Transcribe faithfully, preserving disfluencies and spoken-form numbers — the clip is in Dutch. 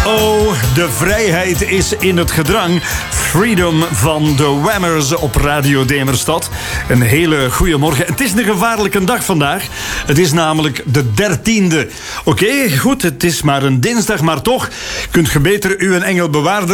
oh, de vrijheid is in het gedrang. Freedom van de Whammers op Radio Demerstad. Een hele goede morgen. Het is een gevaarlijke dag vandaag. Het is namelijk de dertiende. Oké, okay, goed, het is maar een dinsdag, maar toch kunt je beter uw engel bewaarden